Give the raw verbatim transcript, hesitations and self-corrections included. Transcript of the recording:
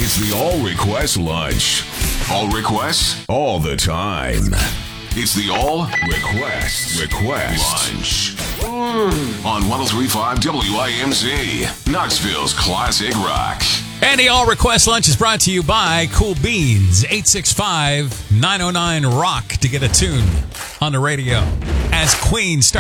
It's the All Request Lunch. All requests, all the time. It's the All Request Request Lunch. Mm. On one oh three point five W I M Z, Knoxville's classic rock. And the All Request Lunch is brought to you by Cool Beans. eight six five, nine oh nine, ROCK to get a tune on the radio. As Queen starts